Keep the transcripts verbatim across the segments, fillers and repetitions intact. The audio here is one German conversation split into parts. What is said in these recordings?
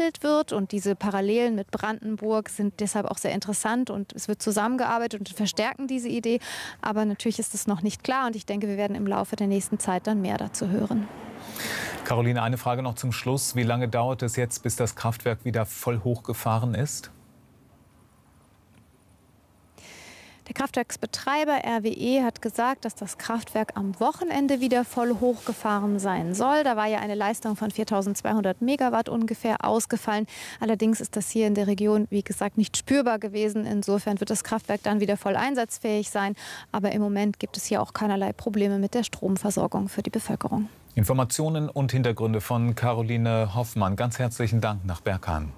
ermittelt wird. Und diese Parallelen mit Brandenburg sind deshalb auch sehr interessant. Und es wird zusammengearbeitet und verstärken diese Idee. Aber natürlich ist es noch nicht klar. Und ich denke, wir werden im Laufe der nächsten Zeit dann mehr dazu hören. Caroline, eine Frage noch zum Schluss. Wie lange dauert es jetzt, bis das Kraftwerk wieder voll hochgefahren ist? Der Kraftwerksbetreiber R W E hat gesagt, dass das Kraftwerk am Wochenende wieder voll hochgefahren sein soll. Da war ja eine Leistung von viertausendzweihundert Megawatt ungefähr ausgefallen. Allerdings ist das hier in der Region, wie gesagt, nicht spürbar gewesen. Insofern wird das Kraftwerk dann wieder voll einsatzfähig sein. Aber im Moment gibt es hier auch keinerlei Probleme mit der Stromversorgung für die Bevölkerung. Informationen und Hintergründe von Caroline Hoffmann. Ganz herzlichen Dank nach Bergheim.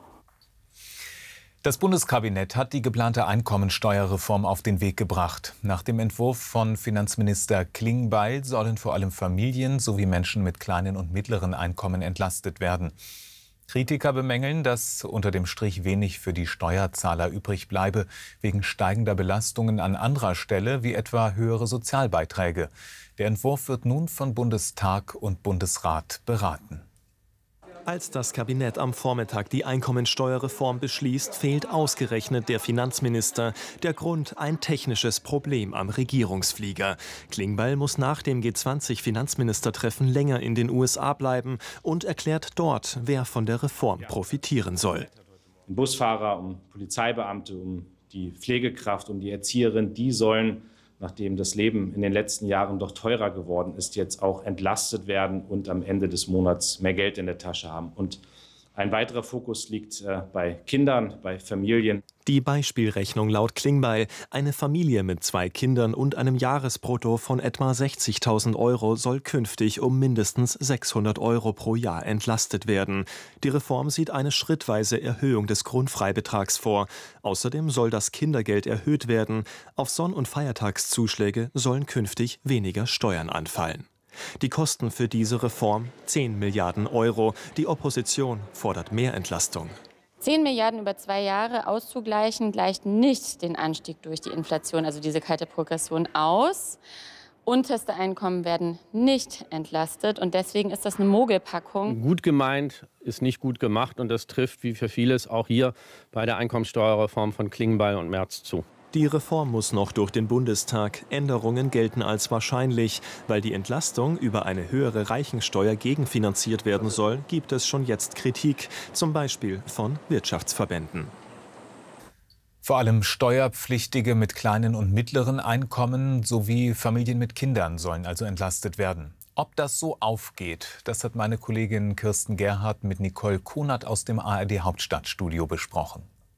Das Bundeskabinett hat die geplante Einkommensteuerreform auf den Weg gebracht. Nach dem Entwurf von Finanzminister Klingbeil sollen vor allem Familien sowie Menschen mit kleinen und mittleren Einkommen entlastet werden. Kritiker bemängeln, dass unter dem Strich wenig für die Steuerzahler übrig bleibe, wegen steigender Belastungen an anderer Stelle, wie etwa höhere Sozialbeiträge. Der Entwurf wird nun von Bundestag und Bundesrat beraten. Als das Kabinett am Vormittag die Einkommensteuerreform beschließt, fehlt ausgerechnet der Finanzminister. Der Grund: ein technisches Problem am Regierungsflieger. Klingbeil muss nach dem G zwanzig Finanzministertreffen länger in den U S A bleiben und erklärt dort, wer von der Reform profitieren soll. Um Busfahrer, um Polizeibeamte, um die Pflegekraft, um die Erzieherin, die sollen, nachdem das Leben in den letzten Jahren doch teurer geworden ist, jetzt auch entlastet werden und am Ende des Monats mehr Geld in der Tasche haben. Und ein weiterer Fokus liegt äh, bei Kindern, bei Familien. Die Beispielrechnung laut Klingbeil: Eine Familie mit zwei Kindern und einem Jahresbrutto von etwa sechzigtausend Euro soll künftig um mindestens sechshundert Euro pro Jahr entlastet werden. Die Reform sieht eine schrittweise Erhöhung des Grundfreibetrags vor. Außerdem soll das Kindergeld erhöht werden. Auf Sonn- und Feiertagszuschläge sollen künftig weniger Steuern anfallen. Die Kosten für diese Reform: zehn Milliarden Euro. Die Opposition fordert mehr Entlastung. zehn Milliarden über zwei Jahre auszugleichen, gleicht nicht den Anstieg durch die Inflation, also diese kalte Progression, aus. Unterste Einkommen werden nicht entlastet. Und deswegen ist das eine Mogelpackung. Gut gemeint ist nicht gut gemacht. Und das trifft, wie für vieles, auch hier bei der Einkommensteuerreform von Klingbeil und Merz zu. Die Reform muss noch durch den Bundestag. Änderungen gelten als wahrscheinlich. Weil die Entlastung über eine höhere Reichensteuer gegenfinanziert werden soll, gibt es schon jetzt Kritik, zum Beispiel von Wirtschaftsverbänden. Vor allem Steuerpflichtige mit kleinen und mittleren Einkommen sowie Familien mit Kindern sollen also entlastet werden. Ob das so aufgeht, das hat meine Kollegin Kirsten Gerhardt mit Nicole Kunert aus dem A R D Hauptstadtstudio besprochen.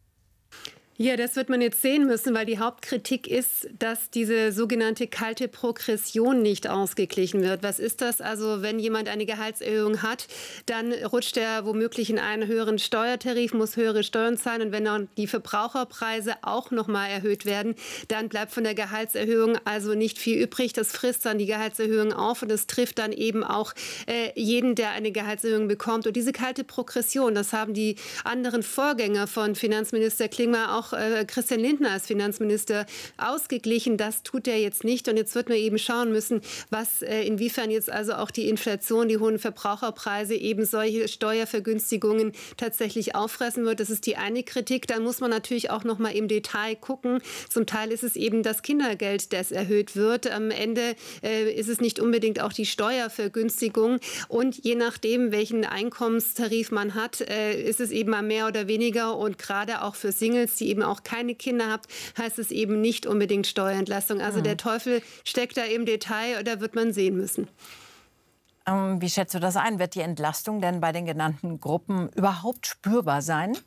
Ja, das wird man jetzt sehen müssen, weil die Hauptkritik ist, dass diese sogenannte kalte Progression nicht ausgeglichen wird. Was ist das? Also wenn jemand eine Gehaltserhöhung hat, dann rutscht er womöglich in einen höheren Steuertarif, muss höhere Steuern zahlen. Und wenn dann die Verbraucherpreise auch noch mal erhöht werden, dann bleibt von der Gehaltserhöhung also nicht viel übrig. Das frisst dann die Gehaltserhöhung auf und das trifft dann eben auch äh, jeden, der eine Gehaltserhöhung bekommt. Und diese kalte Progression, das haben die anderen Vorgänger von Finanzminister Klingbeil auch Christian Lindner als Finanzminister ausgeglichen. Das tut er jetzt nicht. Und jetzt wird man eben schauen müssen, was inwiefern jetzt also auch die Inflation, die hohen Verbraucherpreise eben solche Steuervergünstigungen tatsächlich auffressen wird. Das ist die eine Kritik. Dann muss man natürlich auch noch mal im Detail gucken. Zum Teil ist es eben das Kindergeld, das erhöht wird. Am Ende äh, ist es nicht unbedingt auch die Steuervergünstigung. Und je nachdem, welchen Einkommenstarif man hat, äh, ist es eben mal mehr oder weniger. Und gerade auch für Singles, die eben auch keine Kinder habt, heißt es eben nicht unbedingt Steuerentlastung. Also mhm. der Teufel steckt da im Detail, da wird man sehen müssen. Ähm, wie schätzt du das ein? Wird die Entlastung denn bei den genannten Gruppen überhaupt spürbar sein?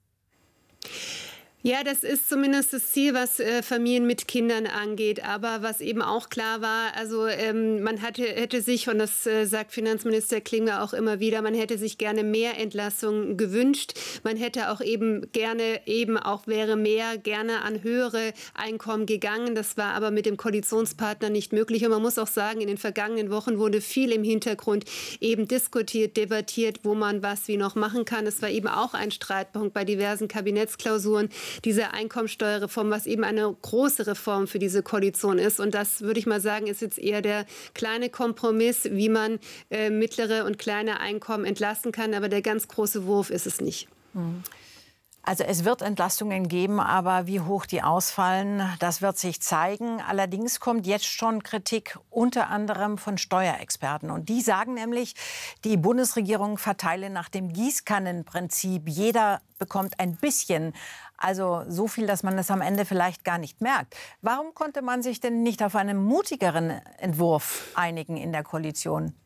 Ja, das ist zumindest das Ziel, was äh, Familien mit Kindern angeht. Aber was eben auch klar war, also ähm, man hatte, hätte sich, und das äh, sagt Finanzminister Klingbeil auch immer wieder, man hätte sich gerne mehr Entlastung gewünscht. Man hätte auch eben gerne, eben auch wäre mehr gerne an höhere Einkommen gegangen. Das war aber mit dem Koalitionspartner nicht möglich. Und man muss auch sagen, in den vergangenen Wochen wurde viel im Hintergrund eben diskutiert, debattiert, wo man was wie noch machen kann. Es war eben auch ein Streitpunkt bei diversen Kabinettsklausuren. diese Einkommensteuerreform, was eben eine große Reform für diese Koalition ist. Und das, würde ich mal sagen, ist jetzt eher der kleine Kompromiss, wie man äh, mittlere und kleine Einkommen entlasten kann. Aber der ganz große Wurf ist es nicht. Mhm. Also es wird Entlastungen geben, aber wie hoch die ausfallen, das wird sich zeigen. Allerdings kommt jetzt schon Kritik unter anderem von Steuerexperten. Und die sagen nämlich, die Bundesregierung verteile nach dem Gießkannenprinzip. Jeder bekommt ein bisschen, also so viel, dass man es am Ende vielleicht gar nicht merkt. Warum konnte man sich denn nicht auf einen mutigeren Entwurf einigen in der Koalition?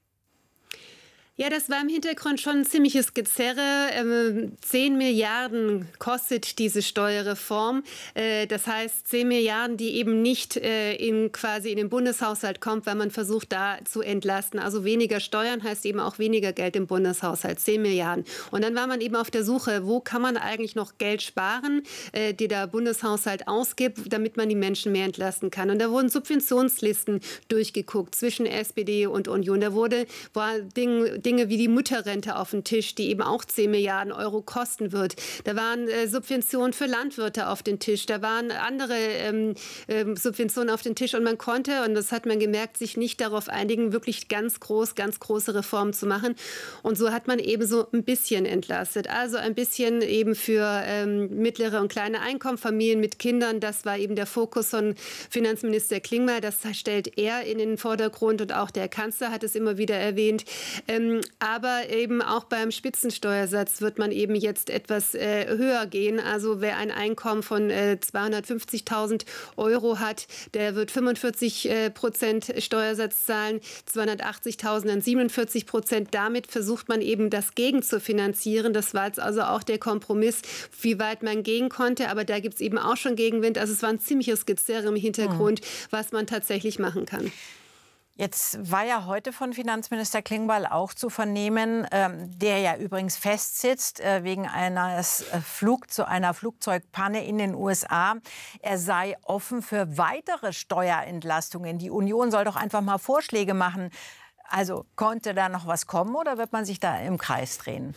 Ja, das war im Hintergrund schon ein ziemliches Gezerre. Ähm, zehn Milliarden kostet diese Steuerreform. Äh, das heißt, zehn Milliarden, die eben nicht äh, in, quasi in den Bundeshaushalt kommt, weil man versucht, da zu entlasten. Also weniger Steuern heißt eben auch weniger Geld im Bundeshaushalt, zehn Milliarden. Und dann war man eben auf der Suche, wo kann man eigentlich noch Geld sparen, äh, die der Bundeshaushalt ausgibt, damit man die Menschen mehr entlasten kann. Und da wurden Subventionslisten durchgeguckt zwischen S P D und Union. Da wurde war Ding, Dinge wie die Mütterrente auf den Tisch, die eben auch zehn Milliarden Euro kosten wird. Da waren äh, Subventionen für Landwirte auf den Tisch. Da waren andere ähm, ähm, Subventionen auf den Tisch. Und man konnte, und das hat man gemerkt, sich nicht darauf einigen, wirklich ganz groß, ganz große Reformen zu machen. Und so hat man eben so ein bisschen entlastet. Also ein bisschen eben für ähm, mittlere und kleine Einkommen, Familien mit Kindern. Das war eben der Fokus von Finanzminister Klingbeil. Das stellt er in den Vordergrund und auch der Kanzler hat es immer wieder erwähnt. Ähm, Aber eben auch beim Spitzensteuersatz wird man eben jetzt etwas äh, höher gehen. Also wer ein Einkommen von äh, zweihundertfünfzigtausend Euro hat, der wird fünfundvierzig Prozent Steuersatz zahlen, zweihundertachtzigtausend dann siebenundvierzig Prozent. Damit versucht man eben das gegen zu finanzieren. Das war jetzt also auch der Kompromiss, wie weit man gehen konnte. Aber da gibt es eben auch schon Gegenwind. Also es war ein ziemliches Gezerre im Hintergrund, mhm. was man tatsächlich machen kann. Jetzt war ja heute von Finanzminister Klingbeil auch zu vernehmen, ähm, der ja übrigens festsitzt äh, wegen eines äh, Flug zu einer Flugzeugpanne in den U S A. Er sei offen für weitere Steuerentlastungen. Die Union soll doch einfach mal Vorschläge machen. Also konnte da noch was kommen oder wird man sich da im Kreis drehen?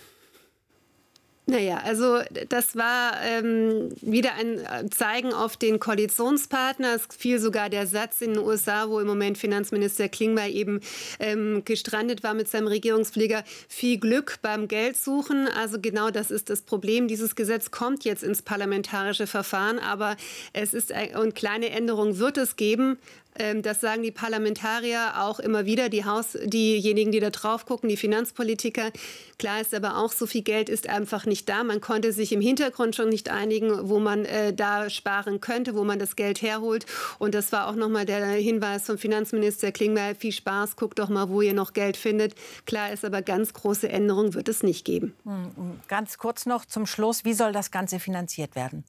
Naja, also das war ähm, wieder ein Zeigen auf den Koalitionspartner. Es fiel sogar der Satz in den U S A, wo im Moment Finanzminister Klingbeil eben ähm, gestrandet war mit seinem Regierungsflieger. Viel Glück beim Geldsuchen. Also genau das ist das Problem. Dieses Gesetz kommt jetzt ins parlamentarische Verfahren, aber es ist, und kleine Änderungen wird es geben. Das sagen die Parlamentarier auch immer wieder, die Haus, diejenigen, die da drauf gucken, die Finanzpolitiker. Klar ist aber auch, so viel Geld ist einfach nicht da. Man konnte sich im Hintergrund schon nicht einigen, wo man äh, da sparen könnte, wo man das Geld herholt. Und das war auch nochmal der Hinweis vom Finanzminister Klingbeil. Viel Spaß, guckt doch mal, wo ihr noch Geld findet. Klar ist aber, ganz große Änderungen wird es nicht geben. Ganz kurz noch zum Schluss, wie soll das Ganze finanziert werden?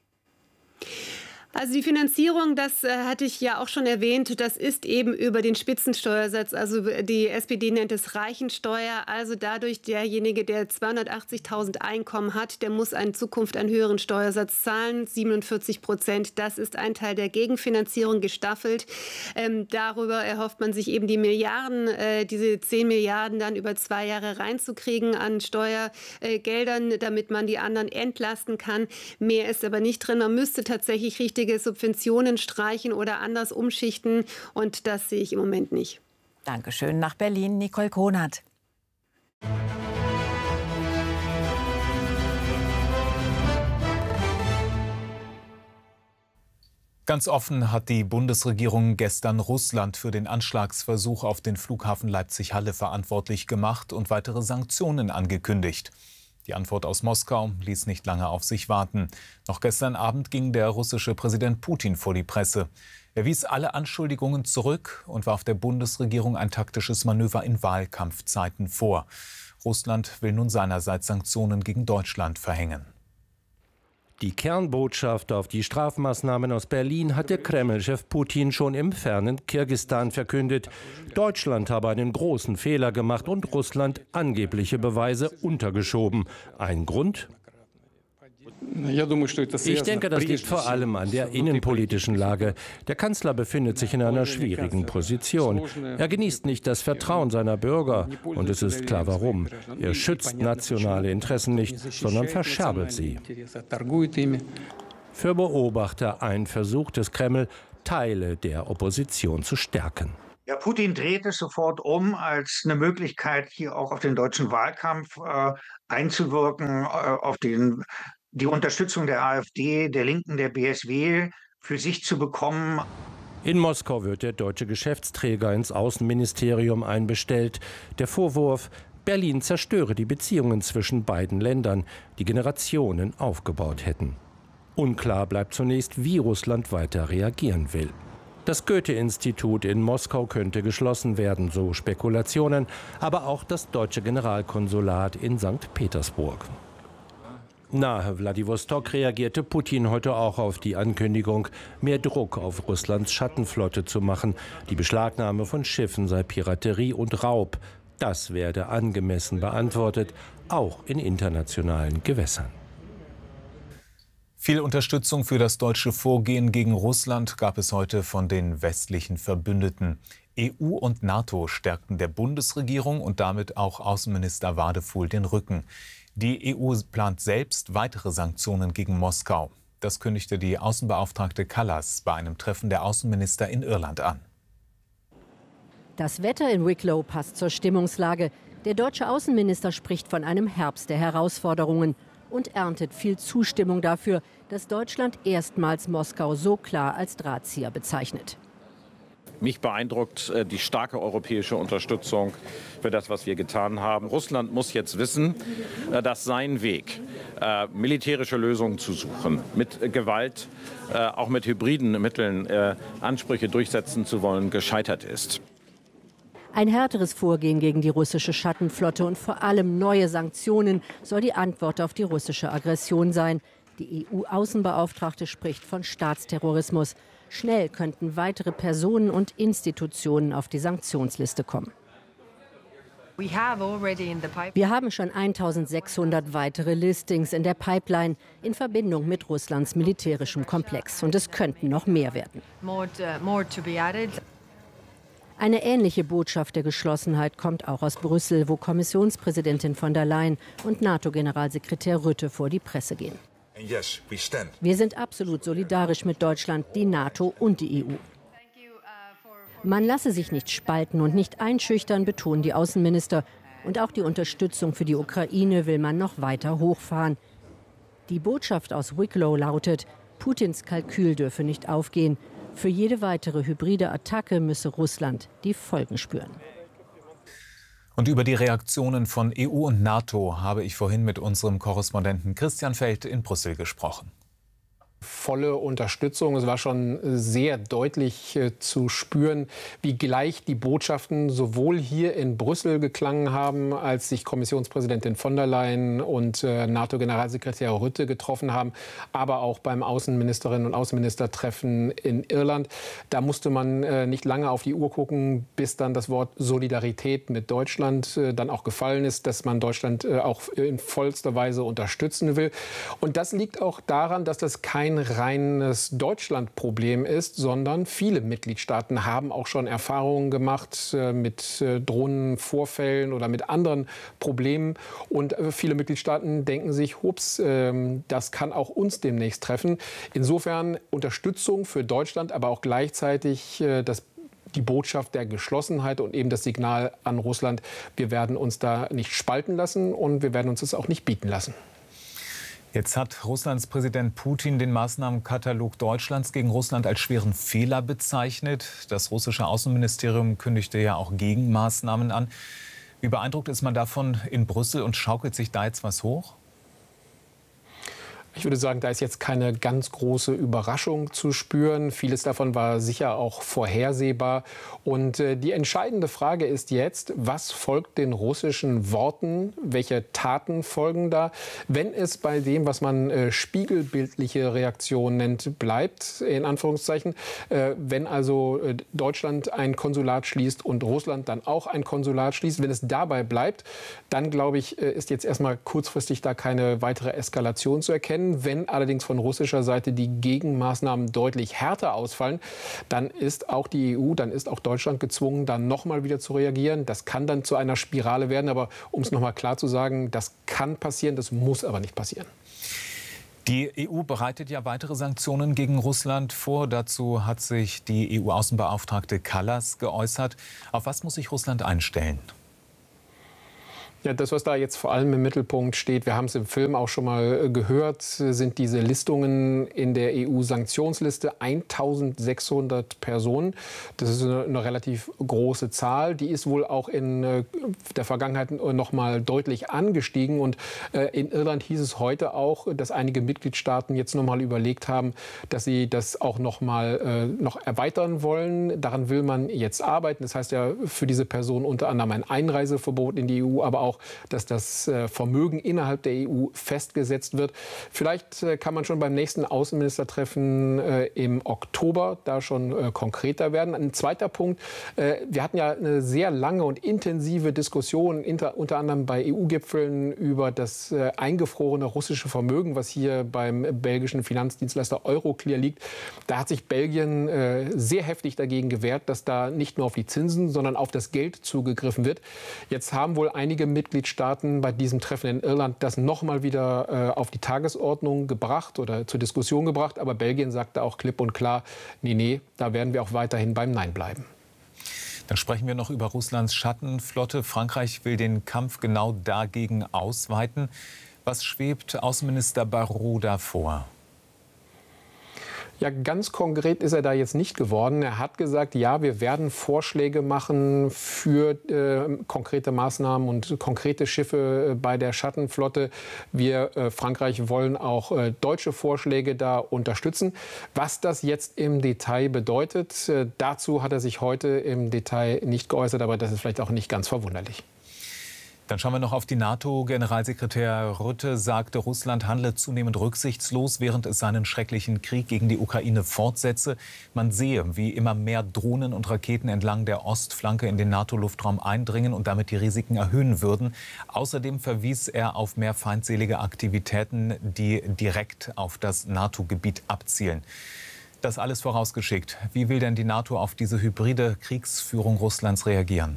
Also die Finanzierung, das äh, hatte ich ja auch schon erwähnt, das ist eben über den Spitzensteuersatz. Also die S P D nennt es Reichensteuer. Also dadurch, derjenige, der zweihundertachtzigtausend Einkommen hat, der muss in Zukunft einen höheren Steuersatz zahlen, siebenundvierzig Prozent. Das ist ein Teil der Gegenfinanzierung gestaffelt. Ähm, darüber erhofft man sich eben die Milliarden, äh, diese zehn Milliarden dann über zwei Jahre reinzukriegen an Steuergeldern, äh, damit man die anderen entlasten kann. Mehr ist aber nicht drin. Man müsste tatsächlich richtig Subventionen streichen oder anders umschichten. Und das sehe ich im Moment nicht. Dankeschön. Nach Berlin, Nicole Konert. Ganz offen hat die Bundesregierung gestern Russland für den Anschlagsversuch auf den Flughafen Leipzig-Halle verantwortlich gemacht und weitere Sanktionen angekündigt. Die Antwort aus Moskau ließ nicht lange auf sich warten. Noch gestern Abend ging der russische Präsident Putin vor die Presse. Er wies alle Anschuldigungen zurück und warf der Bundesregierung ein taktisches Manöver in Wahlkampfzeiten vor. Russland will nun seinerseits Sanktionen gegen Deutschland verhängen. Die Kernbotschaft auf die Strafmaßnahmen aus Berlin hat der Kreml-Chef Putin schon im fernen Kirgisistan verkündet. Deutschland habe einen großen Fehler gemacht und Russland angebliche Beweise untergeschoben. Ein Grund? Ich denke, das liegt vor allem an der innenpolitischen Lage. Der Kanzler befindet sich in einer schwierigen Position. Er genießt nicht das Vertrauen seiner Bürger. Und es ist klar, warum. Er schützt nationale Interessen nicht, sondern verscherbelt sie. Für Beobachter ein Versuch des Kreml, Teile der Opposition zu stärken. Ja, Putin dreht es sofort um als eine Möglichkeit, hier auch auf den deutschen Wahlkampf äh, einzuwirken, äh, auf den, die Unterstützung der AfD, der Linken, der B S W für sich zu bekommen. In Moskau wird der deutsche Geschäftsträger ins Außenministerium einbestellt. Der Vorwurf, Berlin zerstöre die Beziehungen zwischen beiden Ländern, die Generationen aufgebaut hätten. Unklar bleibt zunächst, wie Russland weiter reagieren will. Das Goethe-Institut in Moskau könnte geschlossen werden, so Spekulationen, aber auch das deutsche Generalkonsulat in Sankt Petersburg. Nahe Wladiwostok reagierte Putin heute auch auf die Ankündigung, mehr Druck auf Russlands Schattenflotte zu machen. Die Beschlagnahme von Schiffen sei Piraterie und Raub. Das werde angemessen beantwortet, auch in internationalen Gewässern. Viel Unterstützung für das deutsche Vorgehen gegen Russland gab es heute von den westlichen Verbündeten. E U und NATO stärkten der Bundesregierung und damit auch Außenminister Wadefuhl den Rücken. Die E U plant selbst weitere Sanktionen gegen Moskau. Das kündigte die Außenbeauftragte Kallas bei einem Treffen der Außenminister in Irland an. Das Wetter in Wicklow passt zur Stimmungslage. Der deutsche Außenminister spricht von einem Herbst der Herausforderungen und erntet viel Zustimmung dafür, dass Deutschland erstmals Moskau so klar als Drahtzieher bezeichnet. Mich beeindruckt die starke europäische Unterstützung für das, was wir getan haben. Russland muss jetzt wissen, dass sein Weg, militärische Lösungen zu suchen, mit Gewalt, auch mit hybriden Mitteln Ansprüche durchsetzen zu wollen, gescheitert ist. Ein härteres Vorgehen gegen die russische Schattenflotte und vor allem neue Sanktionen soll die Antwort auf die russische Aggression sein. Die E U-Außenbeauftragte spricht von Staatsterrorismus. Schnell könnten weitere Personen und Institutionen auf die Sanktionsliste kommen. Wir haben schon eintausendsechshundert weitere Listings in der Pipeline in Verbindung mit Russlands militärischem Komplex. Und es könnten noch mehr werden. Eine ähnliche Botschaft der Geschlossenheit kommt auch aus Brüssel, wo Kommissionspräsidentin von der Leyen und NATO-Generalsekretär Rutte vor die Presse gehen. Wir sind absolut solidarisch mit Deutschland, die NATO und die E U. Man lasse sich nicht spalten und nicht einschüchtern, betonen die Außenminister. Und auch die Unterstützung für die Ukraine will man noch weiter hochfahren. Die Botschaft aus Wicklow lautet, Putins Kalkül dürfe nicht aufgehen. Für jede weitere hybride Attacke müsse Russland die Folgen spüren. Und über die Reaktionen von E U und NATO habe ich vorhin mit unserem Korrespondenten Christian Feld in Brüssel gesprochen. Volle Unterstützung. Es war schon sehr deutlich äh, zu spüren, wie gleich die Botschaften sowohl hier in Brüssel geklangen haben, als sich Kommissionspräsidentin von der Leyen und äh, NATO-Generalsekretär Rutte getroffen haben, aber auch beim Außenministerinnen- und Außenministertreffen in Irland. Da musste man äh, nicht lange auf die Uhr gucken, bis dann das Wort Solidarität mit Deutschland äh, dann auch gefallen ist, dass man Deutschland äh, auch in vollster Weise unterstützen will. Und das liegt auch daran, dass das kein Kein reines Deutschland-Problem ist, sondern viele Mitgliedstaaten haben auch schon Erfahrungen gemacht äh, mit äh, Drohnenvorfällen oder mit anderen Problemen. Und äh, viele Mitgliedstaaten denken sich, hups, äh, das kann auch uns demnächst treffen. Insofern Unterstützung für Deutschland, aber auch gleichzeitig äh, das die Botschaft der Geschlossenheit und eben das Signal an Russland, wir werden uns da nicht spalten lassen und wir werden uns das auch nicht bieten lassen. Jetzt hat Russlands Präsident Putin den Maßnahmenkatalog Deutschlands gegen Russland als schweren Fehler bezeichnet. Das russische Außenministerium kündigte ja auch Gegenmaßnahmen an. Wie beeindruckt ist man davon in Brüssel und schaukelt sich da jetzt was hoch? Ich würde sagen, da ist jetzt keine ganz große Überraschung zu spüren. Vieles davon war sicher auch vorhersehbar. Und äh, die entscheidende Frage ist jetzt, was folgt den russischen Worten? Welche Taten folgen da? Wenn es bei dem, was man äh, spiegelbildliche Reaktion nennt, bleibt, in Anführungszeichen, äh, wenn also äh, Deutschland ein Konsulat schließt und Russland dann auch ein Konsulat schließt, wenn es dabei bleibt, dann glaube ich, äh, ist jetzt erstmal kurzfristig da keine weitere Eskalation zu erkennen. können. Wenn allerdings von russischer Seite die Gegenmaßnahmen deutlich härter ausfallen, dann ist auch die E U, dann ist auch Deutschland gezwungen, dann nochmal wieder zu reagieren. Das kann dann zu einer Spirale werden. Aber um es nochmal klar zu sagen, das kann passieren, das muss aber nicht passieren. Die E U bereitet ja weitere Sanktionen gegen Russland vor. Dazu hat sich die E U-Außenbeauftragte Kallas geäußert. Auf was muss sich Russland einstellen? Ja, das, was da jetzt vor allem im Mittelpunkt steht, wir haben es im Film auch schon mal gehört, sind diese Listungen in der E U-Sanktionsliste. eintausendsechshundert Personen. Das ist eine, eine relativ große Zahl. Die ist wohl auch in der Vergangenheit noch mal deutlich angestiegen. Und in Irland hieß es heute auch, dass einige Mitgliedstaaten jetzt noch mal überlegt haben, dass sie das auch noch mal noch erweitern wollen. Daran will man jetzt arbeiten. Das heißt ja für diese Personen unter anderem ein Einreiseverbot in die E U, aber auch auch, dass das Vermögen innerhalb der E U festgesetzt wird. Vielleicht kann man schon beim nächsten Außenministertreffen im Oktober da schon konkreter werden. Ein zweiter Punkt, wir hatten ja eine sehr lange und intensive Diskussion, unter anderem bei E U-Gipfeln, über das eingefrorene russische Vermögen, was hier beim belgischen Finanzdienstleister Euroclear liegt. Da hat sich Belgien sehr heftig dagegen gewehrt, dass da nicht nur auf die Zinsen, sondern auf das Geld zugegriffen wird. Jetzt haben wohl einige Mitgliedstaaten bei diesem Treffen in Irland das noch mal wieder äh, auf die Tagesordnung gebracht oder zur Diskussion gebracht. Aber Belgien sagte auch klipp und klar, nee, nee, da werden wir auch weiterhin beim Nein bleiben. Dann sprechen wir noch über Russlands Schattenflotte. Frankreich will den Kampf genau dagegen ausweiten. Was schwebt Außenminister Barrot da vor? Ja, ganz konkret ist er da jetzt nicht geworden. Er hat gesagt, ja, wir werden Vorschläge machen für äh, konkrete Maßnahmen und konkrete Schiffe äh, bei der Schattenflotte. Wir, äh, Frankreich, wollen auch äh, deutsche Vorschläge da unterstützen. Was das jetzt im Detail bedeutet, äh, dazu hat er sich heute im Detail nicht geäußert, aber das ist vielleicht auch nicht ganz verwunderlich. Dann schauen wir noch auf die NATO. Generalsekretär Rutte sagte, Russland handle zunehmend rücksichtslos, während es seinen schrecklichen Krieg gegen die Ukraine fortsetze. Man sehe, wie immer mehr Drohnen und Raketen entlang der Ostflanke in den NATO-Luftraum eindringen und damit die Risiken erhöhen würden. Außerdem verwies er auf mehr feindselige Aktivitäten, die direkt auf das NATO-Gebiet abzielen. Das alles vorausgeschickt. Wie will denn die NATO auf diese hybride Kriegsführung Russlands reagieren?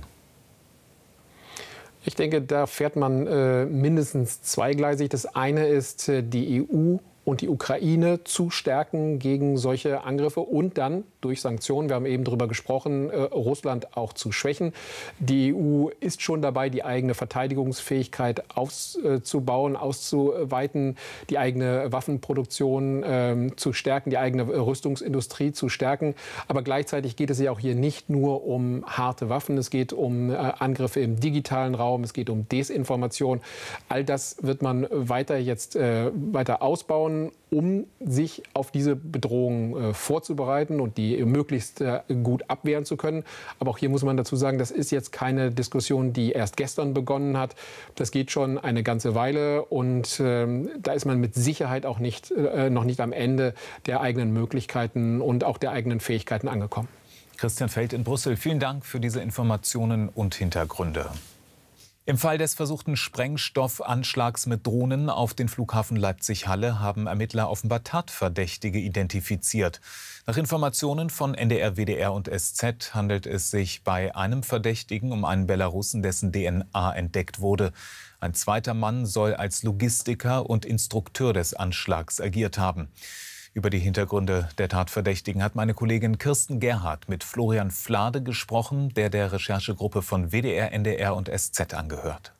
Ich denke, da fährt man äh, mindestens zweigleisig. Das eine ist, äh, die E U und die Ukraine zu stärken gegen solche Angriffe und dann durch Sanktionen, wir haben eben darüber gesprochen, äh, Russland auch zu schwächen. Die E U ist schon dabei, die eigene Verteidigungsfähigkeit auszubauen, auszuweiten, die eigene Waffenproduktion äh, zu stärken, die eigene Rüstungsindustrie zu stärken. Aber gleichzeitig geht es ja auch hier nicht nur um harte Waffen, es geht um äh, Angriffe im digitalen Raum, es geht um Desinformation. All das wird man weiter jetzt äh, weiter ausbauen, um sich auf diese Bedrohung äh, vorzubereiten und die möglichst äh, gut abwehren zu können. Aber auch hier muss man dazu sagen, das ist jetzt keine Diskussion, die erst gestern begonnen hat. Das geht schon eine ganze Weile und äh, da ist man mit Sicherheit auch nicht, äh, noch nicht am Ende der eigenen Möglichkeiten und auch der eigenen Fähigkeiten angekommen. Christian Feld in Brüssel, vielen Dank für diese Informationen und Hintergründe. Im Fall des versuchten Sprengstoffanschlags mit Drohnen auf den Flughafen Leipzig-Halle haben Ermittler offenbar Tatverdächtige identifiziert. Nach Informationen von N D R, W D R und S Z handelt es sich bei einem Verdächtigen um einen Belarussen, dessen D N A entdeckt wurde. Ein zweiter Mann soll als Logistiker und Instrukteur des Anschlags agiert haben. Über die Hintergründe der Tatverdächtigen hat meine Kollegin Kirsten Gerhardt mit Florian Flade gesprochen, der der Recherchegruppe von W D R, N D R und S Z angehört.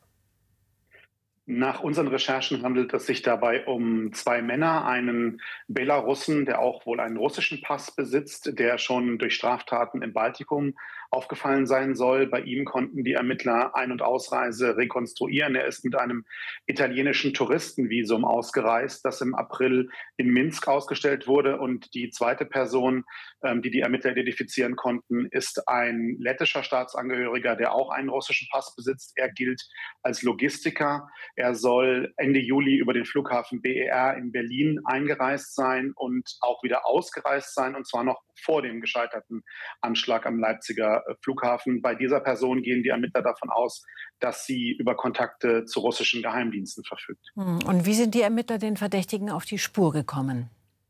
Nach unseren Recherchen handelt es sich dabei um zwei Männer, einen Belarussen, der auch wohl einen russischen Pass besitzt, der schon durch Straftaten im Baltikum aufgefallen sein soll. Bei ihm konnten die Ermittler Ein- und Ausreise rekonstruieren. Er ist mit einem italienischen Touristenvisum ausgereist, das im April in Minsk ausgestellt wurde. Und die zweite Person, die die Ermittler identifizieren konnten, ist ein lettischer Staatsangehöriger, der auch einen russischen Pass besitzt. Er gilt als Logistiker. Er soll Ende Juli über den Flughafen B E R in Berlin eingereist sein und auch wieder ausgereist sein, und zwar noch vor dem gescheiterten Anschlag am Leipziger Leipziger Flughafen. Bei dieser Person gehen die Ermittler davon aus, dass sie über Kontakte zu russischen Geheimdiensten verfügt. Und wie sind die Ermittler den Verdächtigen auf die Spur gekommen?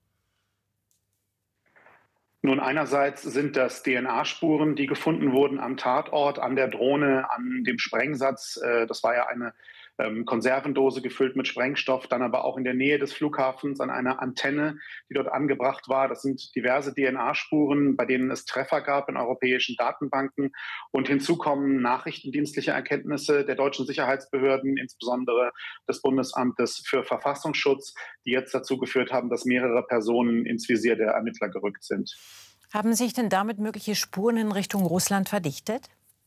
Nun, einerseits sind das D N A-Spuren, die gefunden wurden am Tatort, an der Drohne, an dem Sprengsatz. Das war ja eine Konservendose gefüllt mit Sprengstoff, dann aber auch in der Nähe des Flughafens an einer Antenne, die dort angebracht war. Das sind diverse D N A-Spuren, bei denen es Treffer gab in europäischen Datenbanken. Und hinzu kommen nachrichtendienstliche Erkenntnisse der deutschen Sicherheitsbehörden, insbesondere des Bundesamtes für Verfassungsschutz, die jetzt dazu geführt haben, dass mehrere Personen ins Visier der Ermittler gerückt sind. Haben sich denn damit mögliche Spuren in Richtung Russland verdichtet?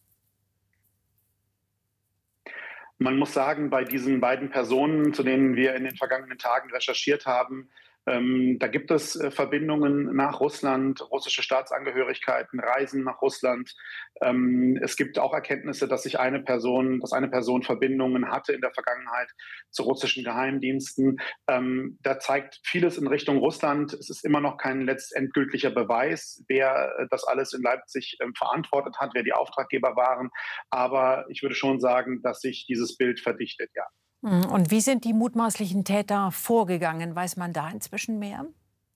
Man muss sagen, bei diesen beiden Personen, zu denen wir in den vergangenen Tagen recherchiert haben, ähm, da gibt es äh, Verbindungen nach Russland, russische Staatsangehörigkeiten, Reisen nach Russland. Ähm, es gibt auch Erkenntnisse, dass sich eine Person, dass eine Person Verbindungen hatte in der Vergangenheit zu russischen Geheimdiensten. Ähm, da zeigt vieles in Richtung Russland. Es ist immer noch kein letztendgültiger Beweis, wer äh, das alles in Leipzig äh, verantwortet hat, wer die Auftraggeber waren. Aber ich würde schon sagen, dass sich dieses Bild verdichtet, ja. Und wie sind die mutmaßlichen Täter vorgegangen? Weiß man da inzwischen mehr?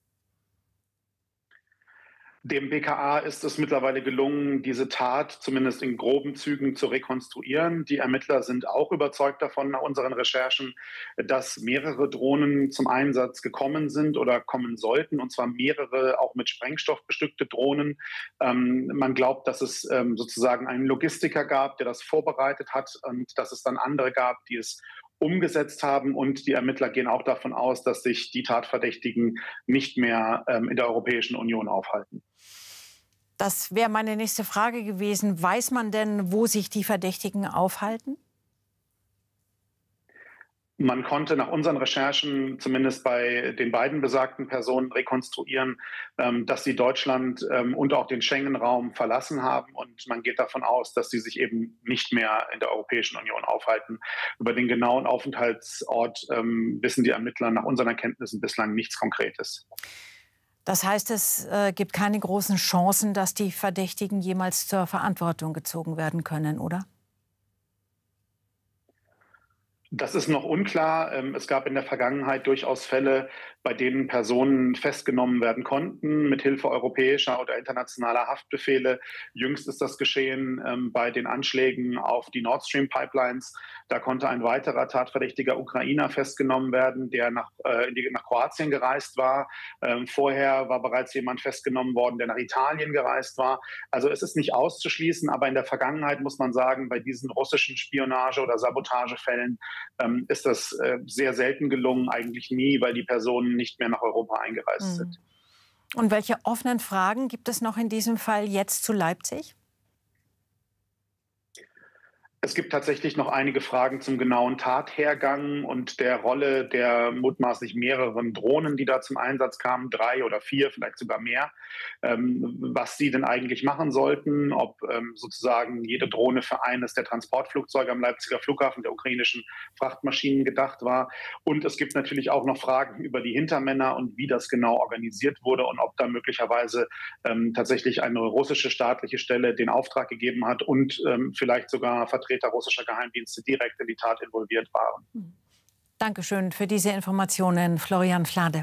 Dem B K A ist es mittlerweile gelungen, diese Tat zumindest in groben Zügen zu rekonstruieren. Die Ermittler sind auch überzeugt davon, nach unseren Recherchen, dass mehrere Drohnen zum Einsatz gekommen sind oder kommen sollten, und zwar mehrere auch mit Sprengstoff bestückte Drohnen. Ähm, man glaubt, dass es ähm, sozusagen einen Logistiker gab, der das vorbereitet hat, und dass es dann andere gab, die es umgesetzt haben. Und die Ermittler gehen auch davon aus, dass sich die Tatverdächtigen nicht mehr ähm, in der Europäischen Union aufhalten. Das wäre meine nächste Frage gewesen. Weiß man denn, wo sich die Verdächtigen aufhalten? Man konnte nach unseren Recherchen zumindest bei den beiden besagten Personen rekonstruieren, ähm, dass sie Deutschland ähm, und auch den Schengen-Raum verlassen haben. Und man geht davon aus, dass sie sich eben nicht mehr in der Europäischen Union aufhalten. Über den genauen Aufenthaltsort ähm, wissen die Ermittler nach unseren Erkenntnissen bislang nichts Konkretes. Das heißt, es äh, gibt keine großen Chancen, dass die Verdächtigen jemals zur Verantwortung gezogen werden können, oder? Das ist noch unklar. Es gab in der Vergangenheit durchaus Fälle, bei denen Personen festgenommen werden konnten, mit Hilfe europäischer oder internationaler Haftbefehle. Jüngst ist das geschehen ähm, bei den Anschlägen auf die Nord Stream Pipelines. Da konnte ein weiterer tatverdächtiger Ukrainer festgenommen werden, der nach, äh, nach Kroatien gereist war. Ähm, vorher war bereits jemand festgenommen worden, der nach Italien gereist war. Also es ist nicht auszuschließen, aber in der Vergangenheit muss man sagen, bei diesen russischen Spionage- oder Sabotagefällen ähm, ist das äh, sehr selten gelungen, eigentlich nie, weil die Personen nicht mehr nach Europa eingereist sind. Und welche offenen Fragen gibt es noch in diesem Fall jetzt zu Leipzig? Es gibt tatsächlich noch einige Fragen zum genauen Tathergang und der Rolle der mutmaßlich mehreren Drohnen, die da zum Einsatz kamen, drei oder vier, vielleicht sogar mehr, ähm, was sie denn eigentlich machen sollten, ob ähm, sozusagen jede Drohne für eines der Transportflugzeuge am Leipziger Flughafen der ukrainischen Frachtmaschinen gedacht war. Und es gibt natürlich auch noch Fragen über die Hintermänner und wie das genau organisiert wurde und ob da möglicherweise ähm, tatsächlich eine russische staatliche Stelle den Auftrag gegeben hat und ähm, vielleicht sogar Vertreter russischer Geheimdienste direkt in die Tat involviert waren. Dankeschön für diese Informationen, Florian Flade.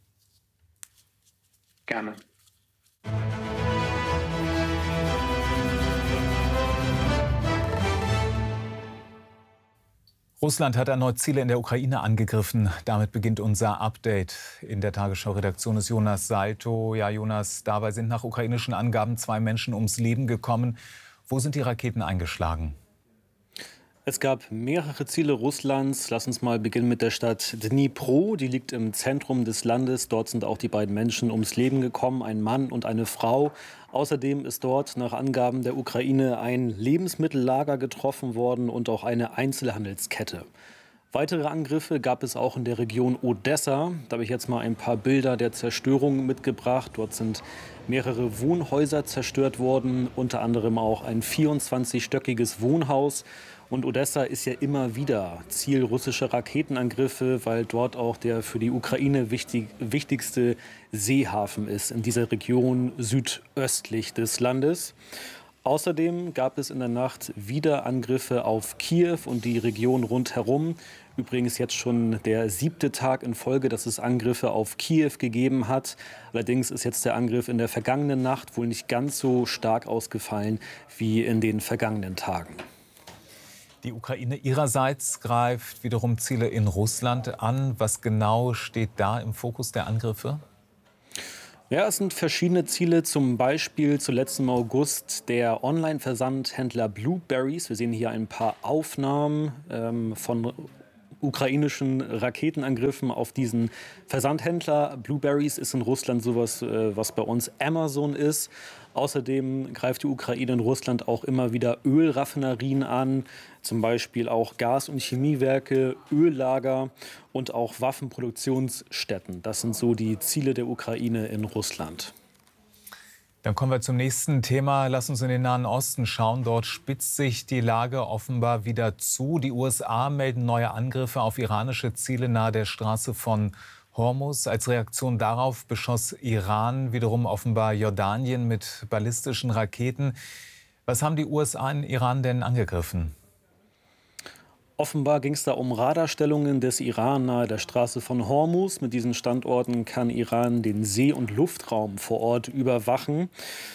Gerne. Russland hat erneut Ziele in der Ukraine angegriffen. Damit beginnt unser Update. In der Tagesschau-Redaktion ist Jonas Salto. Ja, Jonas, dabei sind nach ukrainischen Angaben zwei Menschen ums Leben gekommen. Wo sind die Raketen eingeschlagen? Es gab mehrere Ziele Russlands. Lass uns mal beginnen mit der Stadt Dnipro. Die liegt im Zentrum des Landes. Dort sind auch die beiden Menschen ums Leben gekommen, ein Mann und eine Frau. Außerdem ist dort nach Angaben der Ukraine ein Lebensmittellager getroffen worden und auch eine Einzelhandelskette. Weitere Angriffe gab es auch in der Region Odessa. Da habe ich jetzt mal ein paar Bilder der Zerstörung mitgebracht. Dort sind mehrere Wohnhäuser zerstört worden, unter anderem auch ein vierundzwanzigstöckiges Wohnhaus. Und Odessa ist ja immer wieder Ziel russischer Raketenangriffe, weil dort auch der für die Ukraine wichtig, wichtigste Seehafen ist, in dieser Region südöstlich des Landes. Außerdem gab es in der Nacht wieder Angriffe auf Kiew und die Region rundherum. Übrigens jetzt schon der siebte Tag in Folge, dass es Angriffe auf Kiew gegeben hat. Allerdings ist jetzt der Angriff in der vergangenen Nacht wohl nicht ganz so stark ausgefallen wie in den vergangenen Tagen. Die Ukraine ihrerseits greift wiederum Ziele in Russland an. Was genau steht da im Fokus der Angriffe? Ja, es sind verschiedene Ziele, zum Beispiel zuletzt im August der Online-Versandhändler Blueberries. Wir sehen hier ein paar Aufnahmen ähm, von ukrainischen Raketenangriffen auf diesen Versandhändler. Blueberries ist in Russland sowas, äh, was bei uns Amazon ist. Außerdem greift die Ukraine in Russland auch immer wieder Ölraffinerien an, zum Beispiel auch Gas- und Chemiewerke, Öllager und auch Waffenproduktionsstätten. Das sind so die Ziele der Ukraine in Russland. Dann kommen wir zum nächsten Thema. Lass uns in den Nahen Osten schauen. Dort spitzt sich die Lage offenbar wieder zu. Die U S A melden neue Angriffe auf iranische Ziele nahe der Straße von Hormuz. Als Reaktion darauf beschoss Iran wiederum offenbar Jordanien mit ballistischen Raketen. Was haben die U S A in Iran denn angegriffen? Offenbar ging es da um Radarstellungen des Iran nahe der Straße von Hormuz. Mit diesen Standorten kann Iran den See- und Luftraum vor Ort überwachen.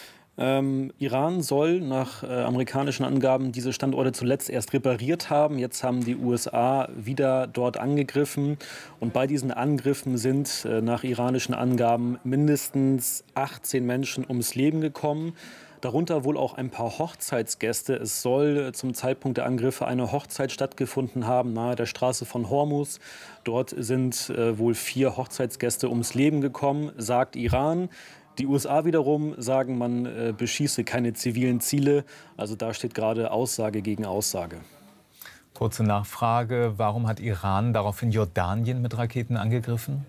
Ähm, Iran soll nach äh, amerikanischen Angaben diese Standorte zuletzt erst repariert haben. Jetzt haben die U S A wieder dort angegriffen. Und bei diesen Angriffen sind äh, nach iranischen Angaben mindestens achtzehn Menschen ums Leben gekommen. Darunter wohl auch ein paar Hochzeitsgäste. Es soll zum Zeitpunkt der Angriffe eine Hochzeit stattgefunden haben nahe der Straße von Hormuz. Dort sind äh, wohl vier Hochzeitsgäste ums Leben gekommen, sagt Iran. Die U S A wiederum sagen, man äh, beschieße keine zivilen Ziele. Also da steht gerade Aussage gegen Aussage. Kurze Nachfrage. Warum hat Iran daraufhin Jordanien mit Raketen angegriffen?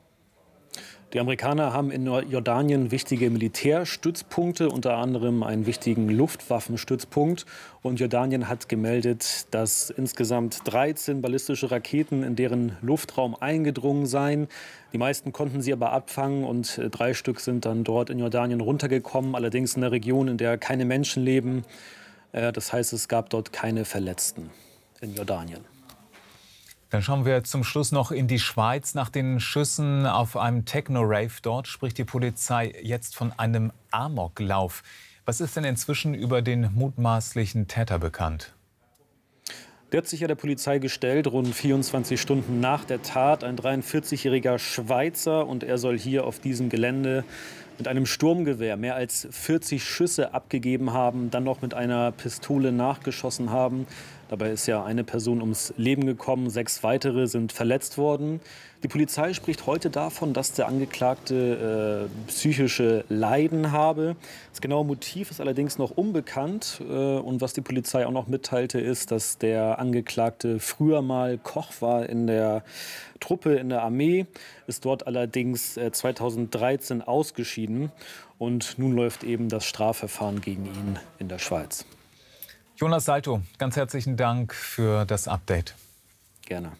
Die Amerikaner haben in Jordanien wichtige Militärstützpunkte, unter anderem einen wichtigen Luftwaffenstützpunkt. Und Jordanien hat gemeldet, dass insgesamt dreizehn ballistische Raketen in deren Luftraum eingedrungen seien. Die meisten konnten sie aber abfangen und drei Stück sind dann dort in Jordanien runtergekommen, allerdings in der Region, in der keine Menschen leben. Das heißt, es gab dort keine Verletzten in Jordanien. Dann schauen wir zum Schluss noch in die Schweiz. Nach den Schüssen auf einem Techno-Rave dort spricht die Polizei jetzt von einem Amoklauf. Was ist denn inzwischen über den mutmaßlichen Täter bekannt? Der hat sich ja der Polizei gestellt, rund vierundzwanzig Stunden nach der Tat. Ein dreiundvierzigjähriger Schweizer, und er soll hier auf diesem Gelände mit einem Sturmgewehr mehr als vierzig Schüsse abgegeben haben, dann noch mit einer Pistole nachgeschossen haben. Dabei ist ja eine Person ums Leben gekommen, sechs weitere sind verletzt worden. Die Polizei spricht heute davon, dass der Angeklagte äh, psychische Leiden habe. Das genaue Motiv ist allerdings noch unbekannt. Äh, und was die Polizei auch noch mitteilte, ist, dass der Angeklagte früher mal Koch war in der Truppe in der Armee, ist dort allerdings äh, zweitausenddreizehn ausgeschieden. Und nun läuft eben das Strafverfahren gegen ihn in der Schweiz. Jonas Salto, ganz herzlichen Dank für das Update. Gerne.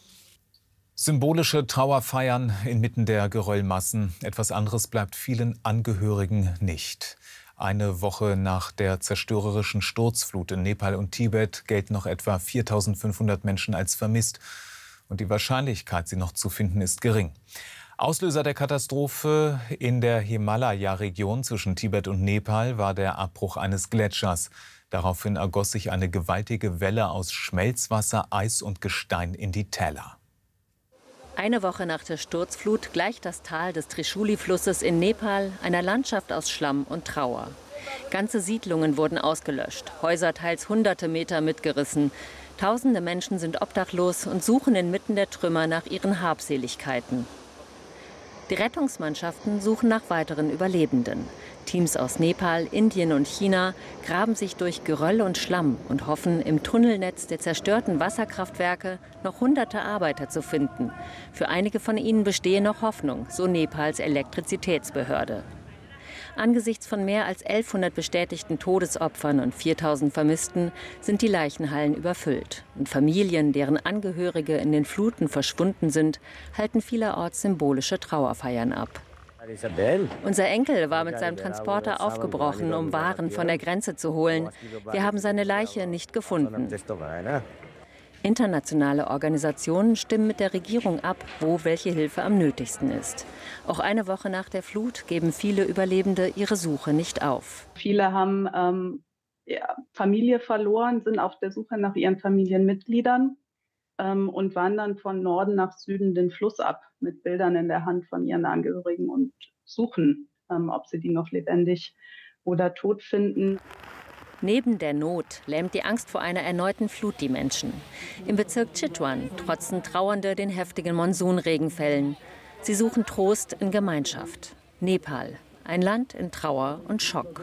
Symbolische Trauerfeiern inmitten der Geröllmassen. Etwas anderes bleibt vielen Angehörigen nicht. Eine Woche nach der zerstörerischen Sturzflut in Nepal und Tibet gelten noch etwa viertausendfünfhundert Menschen als vermisst. Und die Wahrscheinlichkeit, sie noch zu finden, ist gering. Auslöser der Katastrophe in der Himalaya-Region zwischen Tibet und Nepal war der Abbruch eines Gletschers. Daraufhin ergoss sich eine gewaltige Welle aus Schmelzwasser, Eis und Gestein in die Täler. Eine Woche nach der Sturzflut gleicht das Tal des Trishuli-Flusses in Nepal einer Landschaft aus Schlamm und Trauer. Ganze Siedlungen wurden ausgelöscht, Häuser teils hunderte Meter mitgerissen. Tausende Menschen sind obdachlos und suchen inmitten der Trümmer nach ihren Habseligkeiten. Die Rettungsmannschaften suchen nach weiteren Überlebenden. Teams aus Nepal, Indien und China graben sich durch Geröll und Schlamm und hoffen, im Tunnelnetz der zerstörten Wasserkraftwerke noch hunderte Arbeiter zu finden. Für einige von ihnen bestehe noch Hoffnung, so Nepals Elektrizitätsbehörde. Angesichts von mehr als elfhundert bestätigten Todesopfern und viertausend Vermissten sind die Leichenhallen überfüllt. Und Familien, deren Angehörige in den Fluten verschwunden sind, halten vielerorts symbolische Trauerfeiern ab. Unser Enkel war mit seinem Transporter aufgebrochen, um Waren von der Grenze zu holen. Wir haben seine Leiche nicht gefunden. Internationale Organisationen stimmen mit der Regierung ab, wo welche Hilfe am nötigsten ist. Auch eine Woche nach der Flut geben viele Überlebende ihre Suche nicht auf. Viele haben ähm, ja, Familie verloren, sind auf der Suche nach ihren Familienmitgliedern ähm, und wandern von Norden nach Süden den Fluss ab mit Bildern in der Hand von ihren Angehörigen und suchen, ähm, ob sie die noch lebendig oder tot finden. Neben der Not lähmt die Angst vor einer erneuten Flut die Menschen. Im Bezirk Chitwan trotzen Trauernde den heftigen Monsunregenfällen. Sie suchen Trost in Gemeinschaft. Nepal, ein Land in Trauer und Schock.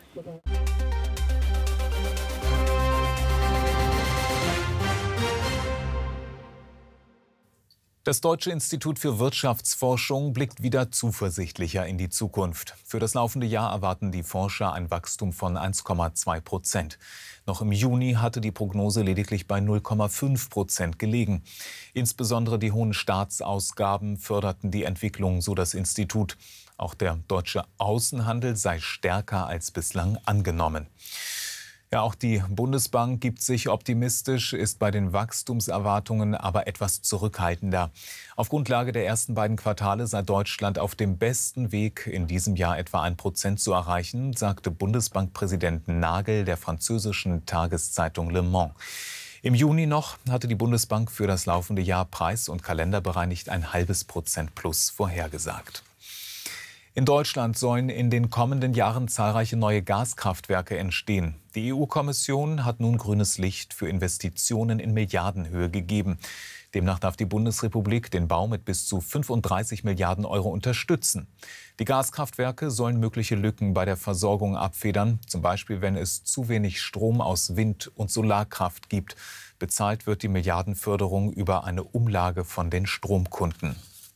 Das Deutsche Institut für Wirtschaftsforschung blickt wieder zuversichtlicher in die Zukunft. Für das laufende Jahr erwarten die Forscher ein Wachstum von eins Komma zwei Prozent. Noch im Juni hatte die Prognose lediglich bei null Komma fünf Prozent gelegen. Insbesondere die hohen Staatsausgaben förderten die Entwicklung, so das Institut. Auch der deutsche Außenhandel sei stärker als bislang angenommen. Ja, auch die Bundesbank gibt sich optimistisch, ist bei den Wachstumserwartungen aber etwas zurückhaltender. Auf Grundlage der ersten beiden Quartale sei Deutschland auf dem besten Weg, in diesem Jahr etwa ein Prozent zu erreichen, sagte Bundesbankpräsident Nagel der französischen Tageszeitung Le Monde. Im Juni noch hatte die Bundesbank für das laufende Jahr preis- und kalenderbereinigt ein halbes Prozent plus vorhergesagt. In Deutschland sollen in den kommenden Jahren zahlreiche neue Gaskraftwerke entstehen. Die E U-Kommission hat nun grünes Licht für Investitionen in Milliardenhöhe gegeben. Demnach darf die Bundesrepublik den Bau mit bis zu fünfunddreißig Milliarden Euro unterstützen. Die Gaskraftwerke sollen mögliche Lücken bei der Versorgung abfedern, zum Beispiel wenn es zu wenig Strom aus Wind- und Solarkraft gibt. Bezahlt wird die Milliardenförderung über eine Umlage von den Stromkunden.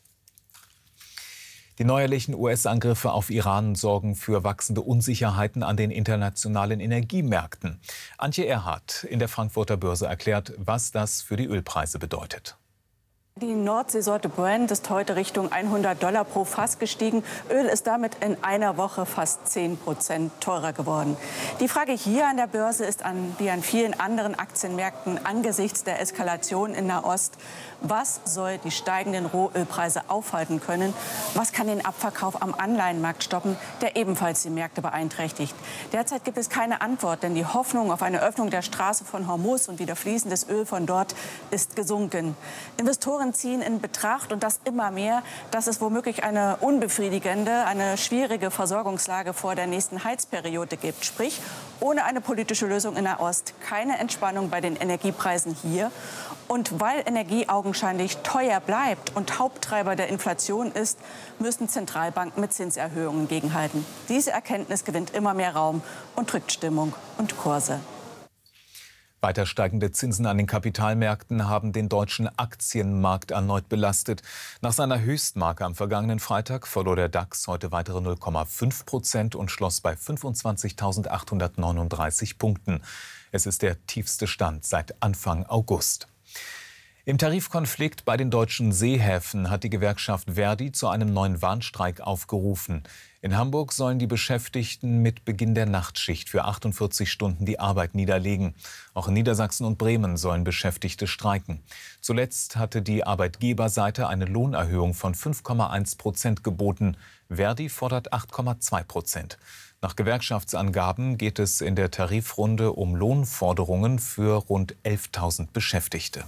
Die neuerlichen U S-Angriffe auf Iran sorgen für wachsende Unsicherheiten an den internationalen Energiemärkten. Antje Erhardt in der Frankfurter Börse erklärt, was das für die Ölpreise bedeutet. Die Nordseesorte Brent ist heute Richtung hundert Dollar pro Fass gestiegen. Öl ist damit in einer Woche fast zehn Prozent teurer geworden. Die Frage hier an der Börse ist an, wie an vielen anderen Aktienmärkten angesichts der Eskalation in Nahost: Was soll die steigenden Rohölpreise aufhalten können? Was kann den Abverkauf am Anleihenmarkt stoppen, der ebenfalls die Märkte beeinträchtigt? Derzeit gibt es keine Antwort, denn die Hoffnung auf eine Öffnung der Straße von Hormuz und wieder fließendes Öl von dort ist gesunken. Investoren ziehen in Betracht, und das immer mehr, dass es womöglich eine unbefriedigende, eine schwierige Versorgungslage vor der nächsten Heizperiode gibt. Sprich, ohne eine politische Lösung in Nahost keine Entspannung bei den Energiepreisen hier. Und weil Energie augenscheinlich teuer bleibt und Haupttreiber der Inflation ist, müssen Zentralbanken mit Zinserhöhungen gegenhalten. Diese Erkenntnis gewinnt immer mehr Raum und drückt Stimmung und Kurse. Weiter steigende Zinsen an den Kapitalmärkten haben den deutschen Aktienmarkt erneut belastet. Nach seiner Höchstmarke am vergangenen Freitag verlor der DAX heute weitere null Komma fünf Prozent und schloss bei fünfundzwanzigtausendachthundertneununddreißig Punkten. Es ist der tiefste Stand seit Anfang August. Im Tarifkonflikt bei den deutschen Seehäfen hat die Gewerkschaft Verdi zu einem neuen Warnstreik aufgerufen. In Hamburg sollen die Beschäftigten mit Beginn der Nachtschicht für achtundvierzig Stunden die Arbeit niederlegen. Auch in Niedersachsen und Bremen sollen Beschäftigte streiken. Zuletzt hatte die Arbeitgeberseite eine Lohnerhöhung von fünf Komma eins Prozent geboten. Verdi fordert acht Komma zwei Prozent. Nach Gewerkschaftsangaben geht es in der Tarifrunde um Lohnforderungen für rund elftausend Beschäftigte.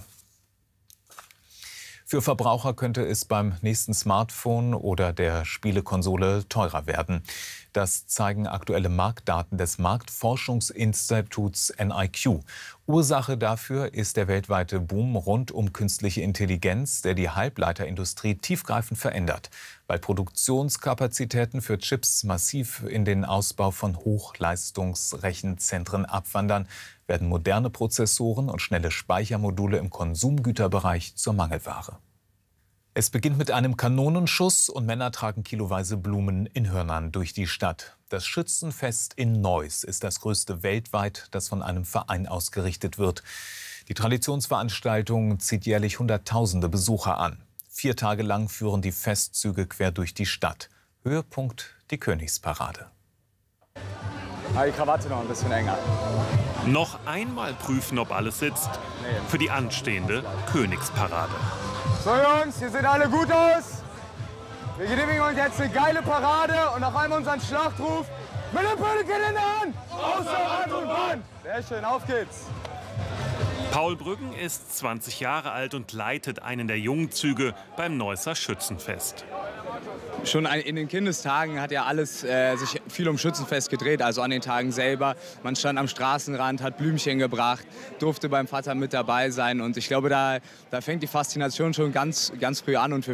Für Verbraucher könnte es beim nächsten Smartphone oder der Spielekonsole teurer werden. Das zeigen aktuelle Marktdaten des Marktforschungsinstituts N I Q. Ursache dafür ist der weltweite Boom rund um künstliche Intelligenz, der die Halbleiterindustrie tiefgreifend verändert, weil Produktionskapazitäten für Chips massiv in den Ausbau von Hochleistungsrechenzentren abwandern, werden moderne Prozessoren und schnelle Speichermodule im Konsumgüterbereich zur Mangelware. Es beginnt mit einem Kanonenschuss und Männer tragen kiloweise Blumen in Hörnern durch die Stadt. Das Schützenfest in Neuss ist das größte weltweit, das von einem Verein ausgerichtet wird. Die Traditionsveranstaltung zieht jährlich Hunderttausende Besucher an. Vier Tage lang führen die Festzüge quer durch die Stadt. Höhepunkt die Königsparade. Die Krawatte noch ein bisschen enger. Noch einmal prüfen, ob alles sitzt für die anstehende Königsparade. So Jungs, ihr seht alle gut aus. Wir genehmigen uns jetzt eine geile Parade und auf einmal unseren Schlachtruf mit dem Pöllchen in der Hand. Außer Rand und Band. Sehr schön, auf geht's. Paul Brüggen ist zwanzig Jahre alt und leitet einen der Jungzüge beim Neusser Schützenfest. Schon in den Kindestagen hat ja alles äh, sich viel um Schützenfest gedreht, also an den Tagen selber. Man stand am Straßenrand, hat Blümchen gebracht, durfte beim Vater mit dabei sein. Und ich glaube, da, da fängt die Faszination schon ganz, ganz früh an. Und für